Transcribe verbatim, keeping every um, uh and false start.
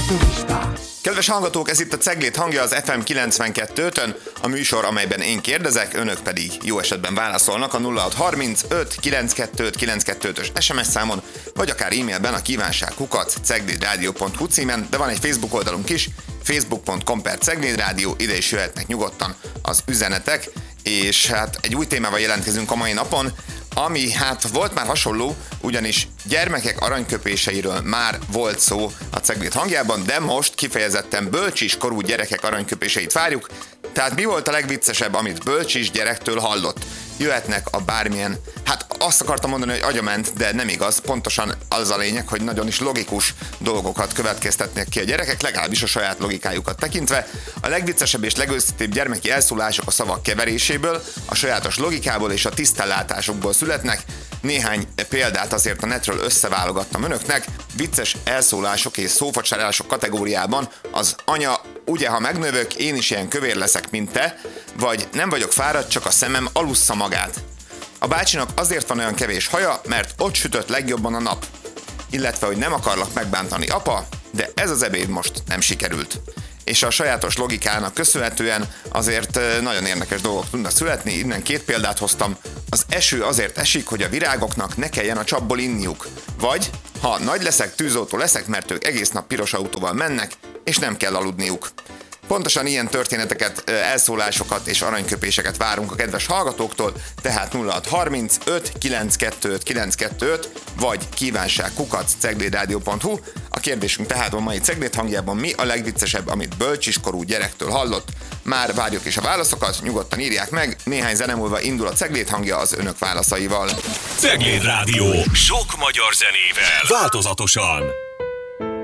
turisták. Kedves hallgatók, ez itt a Ceglét hangja az ef em kilencvenkettőn, a műsor, amelyben én kérdezek, önök pedig jó esetben válaszolnak a nulla hat harmincöt kilencvenkettő kilencvenkettős es em es számon, vagy akár e-mailben a kívánságkukac ceglédradio pont hu címen, de van egy Facebook oldalunk is, facebook pont com per ceglédrádió, ide is jöhetnek nyugodtan az üzenetek, és hát egy új témával jelentkezünk a mai napon, ami hát volt már hasonló, ugyanis gyermekek aranyköpéseiről már volt szó a Ceglét hangjában, de most kifejezetten bölcsis korú gyerekek aranyköpéseit várjuk. Tehát mi volt a legviccesebb, amit bölcsis gyerektől hallott? Jöhetnek a bármilyen, hát azt akartam mondani, hogy agyament, de nem igaz, pontosan az a lényeg, hogy nagyon is logikus dolgokat következtetnek ki a gyerekek, legalábbis a saját logikájukat tekintve. A legviccesebb és legőszintébb gyermeki elszólások a szavak keveréséből, a sajátos logikából és a tisztellátásokból születnek. Néhány példát azért a netről összeválogattam önöknek. Vicces elszólások és szófacsarások kategóriában az anya, ugye ha megnövök, én is ilyen kövér leszek, mint te, vagy nem vagyok fáradt, csak a szemem alussza magát. A bácsinak azért van olyan kevés haja, mert ott sütött legjobban a nap. Illetve, hogy nem akarlak megbántani, apa, de ez az ebéd most nem sikerült. És a sajátos logikának köszönhetően azért nagyon érdekes dolgok tudnak születni, innen két példát hoztam. Az eső azért esik, hogy a virágoknak ne kelljen a csapból inniuk. Vagy, ha nagy leszek, tűzoltó leszek, mert ők egész nap piros autóval mennek, és nem kell aludniuk. Pontosan ilyen történeteket, elszólásokat és aranyköpéseket várunk a kedves hallgatóktól, tehát nulla hat harmincöt kilencvenkettő kilencvenkettő vagy kívánságkukac ceglédradio pont hu. A kérdésünk tehát a mai Ceglét hangjában: mi a legviccesebb, amit bölcsiskorú gyerektől hallott? Már várjuk is a válaszokat, nyugodtan írják meg, néhány zene múlva indul a Ceglét hangja az önök válaszaival. Cegléd Rádió. Sok magyar zenével. Változatosan.